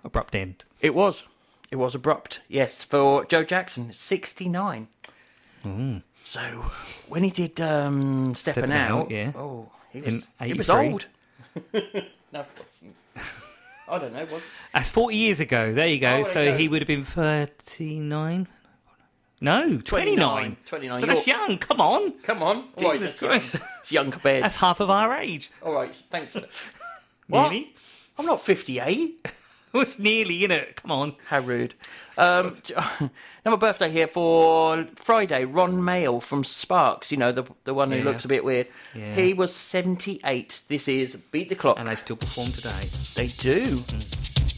abrupt end. It was. It was abrupt, yes, for Joe Jackson, 69. So, when he did Steppin' Out, yeah. oh, he In was 83. old. No, it wasn't. I don't know, was it? That's 40 years ago. There you go. Oh, there So you go. he would have been 39? No, 29. 29. So that's young. Come on. Come on. Jesus Christ. It's young compared. That's half of our age. All right, thanks for that. What? Nearly. I'm not 58. Well, it's nearly, innit? Come on. How rude. Another birthday here for Friday. Ron Mail from Sparks. You know, the one who Yeah. looks a bit weird. Yeah. He was 78. This is Beat the Clock. And they still perform today. They do.